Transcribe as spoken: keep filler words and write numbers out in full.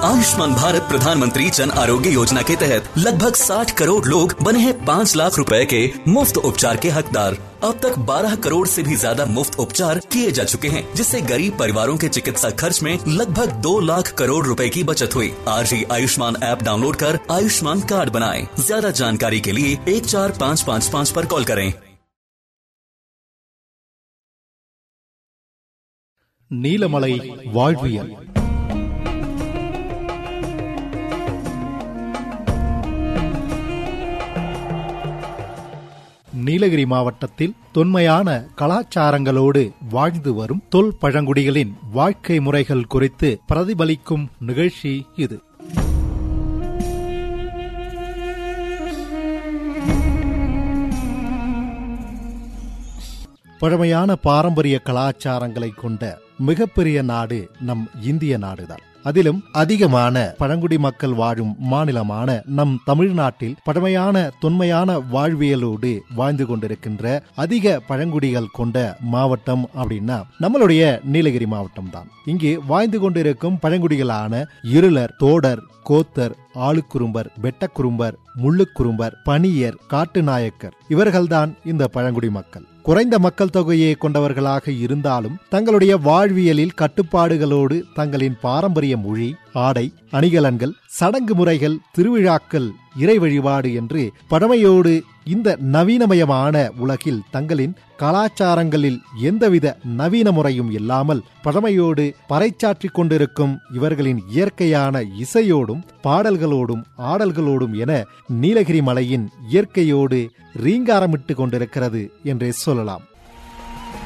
आयुष्मान भारत प्रधानमंत्री जन आरोग्य योजना के तहत लगभग साठ करोड़ लोग बने हैं पाँच लाख रुपए के मुफ्त उपचार के हकदार। अब तक बारह करोड़ से भी ज्यादा मुफ्त उपचार किए जा चुके हैं, जिससे गरीब परिवारों के चिकित्सा खर्च में लगभग दो लाख करोड़ रुपए की बचत हुई। आज ही आयुष्मान ऐप डाउनलोड कर आयुष्मान कार्ड बनाएं। ज्यादा जानकारी के लिए एक चार पाँच पाँच पाँच पर कॉल करें। நீலமலை வாழ்வியல். நீலகிரி மாவட்டத்தில் தொன்மையான கலாச்சாரங்களோடு வாழ்ந்து வரும் தொல் பழங்குடிகளின் வாழ்க்கை முறைகள் குறித்து பிரதிபலிக்கும் நிகழ்ச்சி இது. பழமையான பாரம்பரிய கலாச்சாரங்களை கொண்ட மிகப்பெரிய நாடு நம் இந்திய நாடுதான். அதிலும் அதிகமான பழங்குடி மக்கள் வாழும் மாநிலமான நம் தமிழ்நாட்டில் பழமையான தொன்மையான வாழ்வியலோடு வாழ்ந்து கொண்டிருக்கின்ற அதிக பழங்குடிகள் கொண்ட மாவட்டம் அப்படின்னா நம்மளுடைய நீலகிரி மாவட்டம் தான். இங்கே வாழ்ந்து கொண்டிருக்கும் பழங்குடிகளான இருளர், தோடர், கோத்தர், ஆளுக்குறும்பர், வெட்டக்குறும்பர், முள்ளுக்குறும்பர், பணியர், காட்டுநாயக்கர் இவர்கள்தான் இந்த பழங்குடி மக்கள். குறைந்த மக்கள் தொகையை கொண்டவர்களாக இருந்தாலும் தங்களுடைய வாழ்வியலில் கட்டுப்பாடுகளோடு தங்களின் பாரம்பரிய மொழி, ஆடை, அணிகலன்கள், சடங்கு முறைகள், திருவிழாக்கள், இறை வழிபாடு என்று பழமையோடு இந்த நவீனமயமான உலகில் தங்களின் கலாச்சாரங்களில் எந்தவித நவீன முறையும் இல்லாமல் பழமையோடு பறைச்சாற்றிக் கொண்டிருக்கும் இவர்களின் இயற்கையான இசையோடும் பாடல்களோடும் ஆடல்களோடும் என நீலகிரி மலையின் இயற்கையோடு ரீங்காரமிட்டு கொண்டிருக்கிறது என்றே சொல்லலாம்.